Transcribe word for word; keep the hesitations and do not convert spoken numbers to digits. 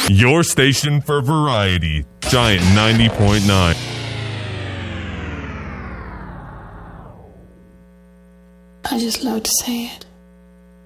Your station for variety, Giant ninety point nine. I just love to say it.